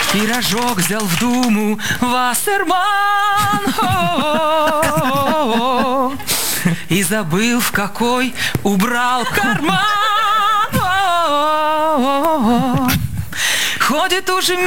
И рожок взял в думу Вассерман. И забыл, в какой убрал карман. Ходит уже